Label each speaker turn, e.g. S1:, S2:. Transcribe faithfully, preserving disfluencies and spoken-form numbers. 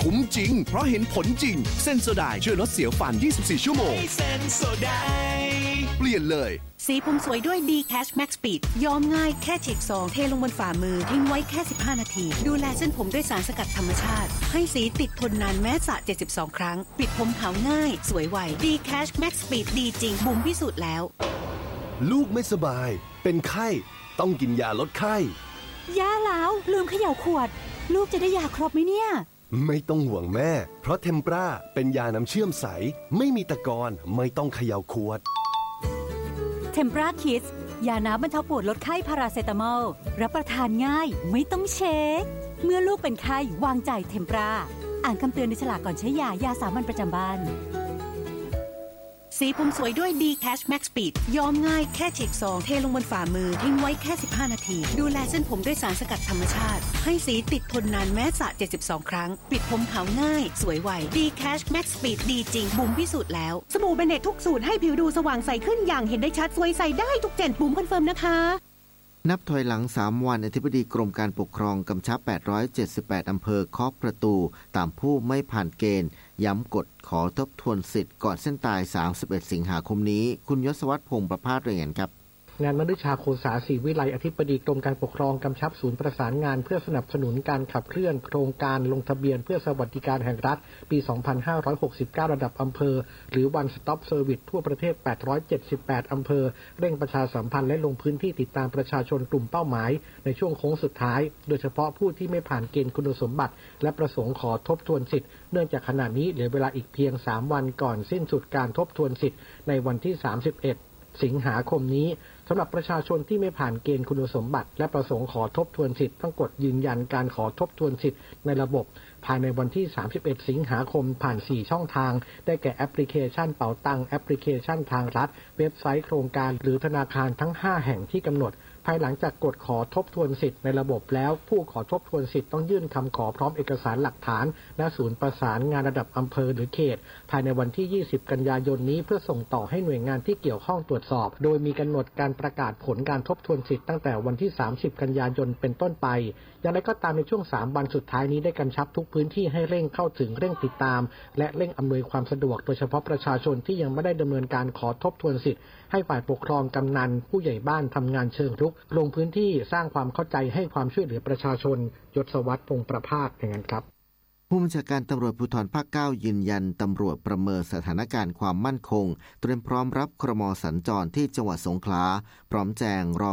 S1: คุ้มจริงเพราะเห็นผลจริงเซนโซไดช่วยลดเสียวฟันยี่สิบสี่ชั่วโมงเซนโซไดเปลี่ยนเลย
S2: สีผมสวยด้วย D Cash Max Speed ย้อมง่ายแค่ฉีกซองเทลงบนฝ่ามือทิ้งไว้แค่สิบห้านาทีดูแลเส้นผมด้วยสารสกัดธรรมชาติให้สีติดทนนานแม้สระเจ็ดสิบสองครั้งปิดผมขาวง่ายสวยไว D Cash Max Speed ดีจริงบุ๋มพิสูจน์แล้ว
S3: ลูกไม่สบายเป็นไข้ต้องกินยาลดไข้
S4: ย่าแล้วลืมเขย่าขวดลูกจะได้ยาครบไหมเนี่ย
S3: ไม่ต้องห่วงแม่เพราะเทมปราเป็นยาน้ำเชื่อมใสไม่มีตะกอนไม่ต้องเขย่าขวด
S4: เทมปราคิดยาน้ำบรรเทาปวดลดไข้พาราเซตามอลรับประทานง่ายไม่ต้องเช็คเมื่อลูกเป็นไข้วางใจเทมปราอ่านคำเตือนในฉลากก่อนใช้ยายาสามัญประจำบ้าน
S2: สีผมสวยด้วย D Cash Max Speed ย้อมง่ายแค่ฉีกซองเทลงบนฝ่ามือทิ้งไว้แค่สิบห้านาทีดูแลเส้นผมด้วยสารสกัดธรรมชาติให้สีติดทนนานแม้สระเจ็ดสิบสองครั้งปิดผมขาวง่ายสวยไว D Cash Max Speed ดีจริงบุ๋มพิสูจน์แล้ว
S5: สบู่เบเนตทุกสูตรให้ผิวดูสว่างใสขึ้นอย่างเห็นได้ชัดสวยใสได้ทุกเจนบุ๋มคอนเฟิร์มนะคะ
S6: นับถอยหลังสามวันอธิบดีกรมการปกครองกำชับแปดร้อยเจ็ดสิบแปดอำเภอเคาะประตูตามผู้ไม่ผ่านเกณฑ์ย้ำกฎขอทบทวนสิทธิ์ก่อนเส้นตายสามสิบเอ็ดสิงหาคมนี้คุณยศวัฒน์พงษ์ประภาสรายงานครับ
S7: งานมฤชาโคสาศรีวิไลอธิบดีกรมการปกครองกำชับศูนย์ประสานงานเพื่อสนับสนุนการขับเคลื่อนโครงการลงทะเบียนเพื่อสวัสดิการแห่งรัฐปี สองพันห้าร้อยหกสิบเก้า ระดับอำเภอหรือ One Stop Service ทั่วประเทศ แปดร้อยเจ็ดสิบแปด อำเภอเร่งประชาสัมพันธ์และลงพื้นที่ติดตามประชาชนกลุ่มเป้าหมายในช่วงโค้งสุดท้ายโดยเฉพาะผู้ที่ไม่ผ่านเกณฑ์คุณสมบัติและประสงค์ขอทบทวนสิทธิ์เนื่องจากขณะนี้เหลือเวลาอีกเพียงสามวันก่อนสิ้นสุดการทบทวนสิทธิ์ในวันที่สามสิบเอ็ดสิงหาคมนี้สำหรับประชาชนที่ไม่ผ่านเกณฑ์คุณสมบัติและประสงค์ขอทบทวนสิทธิ์ต้องกดยืนยันการขอทบทวนสิทธิ์ในระบบภายในวันที่สามสิบเอ็ดสิงหาคมผ่านสี่ช่องทางได้แก่แอปพลิเคชันเป๋าตังแอปพลิเคชันทางรัฐเว็บไซต์โครงการหรือธนาคารทั้งห้าแห่งที่กำหนดภายหลังจากกดขอทบทวนสิทธิ์ในระบบแล้วผู้ขอทบทวนสิทธิ์ต้องยื่นคำขอพร้อมเอกสารหลักฐานณศูนย์ประสานงานระดับอำเภอหรือเขตภายในวันที่ยี่สิบกันยายนนี้เพื่อส่งต่อให้หน่วยงานที่เกี่ยวข้องตรวจสอบโดยมีกำหนดการประกาศผลการทบทวนสิทธิ์ตั้งแต่วันที่สามสิบกันยายนเป็นต้นไปอย่างไรก็ตามในช่วงสามวันสุดท้ายนี้ได้กำชับทุกพื้นที่ให้เร่งเข้าถึงเร่งติดตามและเร่งอำนวยความสะดวกโดยเฉพาะประชาชนที่ยังไม่ได้ดำเนินการขอทบทวนสิทธิ์ให้ฝ่ายปกครองกำนันผู้ใหญ่บ้านทำงานเชิงรุกลงพื้นที่สร้างความเข้าใจให้ความช่วยเหลือประชาชนยศวัฒน์พงษ์ประภาสอย่างนั้นครับ
S6: ผู้บัญชาการตำรวจภูธรภาคเก้ายืนยันตำรวจประเมินสถานการณ์ความมั่นคงเตรียมพร้อมรับครม.สัญจรที่จังหวัดสงขลาพร้อมแจงรอ